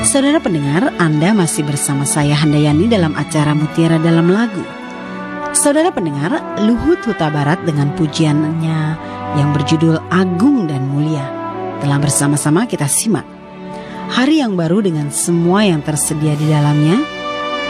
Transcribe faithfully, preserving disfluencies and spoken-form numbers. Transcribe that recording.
Saudara pendengar, Anda masih bersama saya Handayani dalam acara Mutiara Dalam Lagu. Saudara pendengar, Luhut Huta Barat dengan pujiannya yang berjudul Agung dan Mulia telah bersama-sama kita simak. Hari yang baru dengan semua yang tersedia di dalamnya,